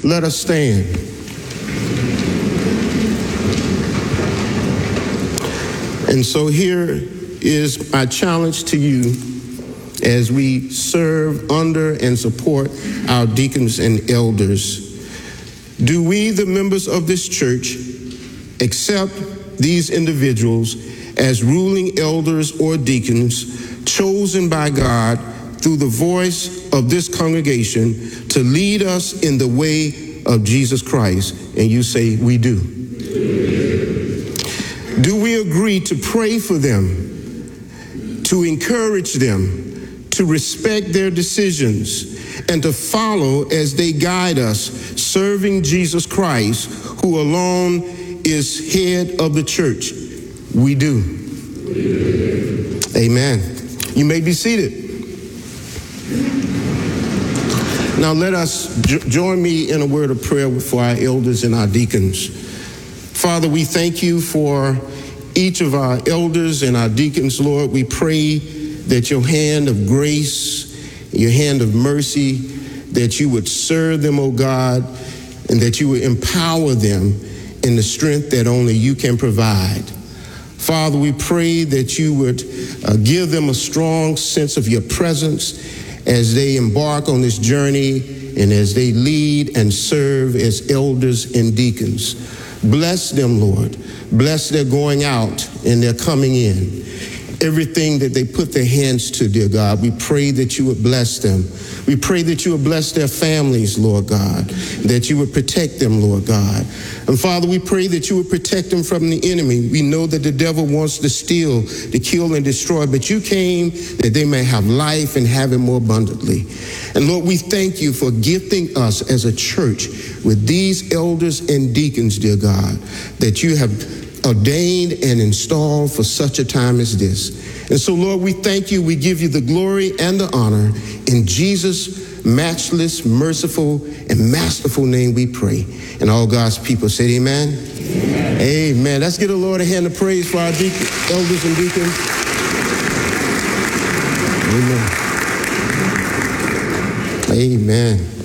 Let us stand. And so here is my challenge to you as we serve under and support our deacons and elders. Do we, the members of this church, accept these individuals as ruling elders or deacons chosen by God through the voice of this congregation to lead us in the way of Jesus Christ? And you say, we do. Do we agree to pray for them, to encourage them, to respect their decisions, and to follow as they guide us, serving Jesus Christ, who alone is head of the church? We do. Amen. You may be seated. Now let us join me in a word of prayer for our elders and our deacons. Father, we thank you for each of our elders and our deacons, Lord. We pray that your hand of grace, your hand of mercy, that you would serve them, O God, and that you would empower them in the strength that only you can provide. Father, we pray that you would give them a strong sense of your presence as they embark on this journey and as they lead and serve as elders and deacons. Bless them, Lord. Bless their going out and their coming in. Everything that they put their hands to, dear God, we pray that you would bless them. We pray that you would bless their families, Lord God, that you would protect them, Lord God. And Father, we pray that you would protect them from the enemy. We know that the devil wants to steal, to kill, and destroy, but you came that they may have life and have it more abundantly. And Lord, we thank you for gifting us as a church with these elders and deacons, dear God, that you have ordained and installed for such a time as this. And so, Lord, we thank you. We give you the glory and the honor. In Jesus' matchless, merciful, and masterful name we pray. And all God's people said amen. Amen. Amen. Let's give the Lord a hand of praise for our elders and deacons. Amen. Amen.